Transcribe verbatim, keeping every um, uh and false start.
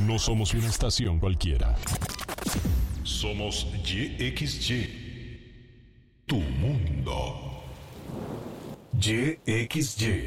No somos una estación cualquiera. Somos Y X Y. Tu mundo. Y X Y.